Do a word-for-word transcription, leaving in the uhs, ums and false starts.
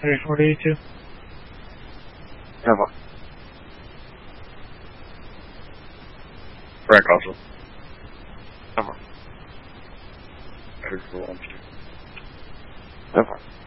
Hey, what are you two? Never. Frank also. Never. Here's the lunch. Never.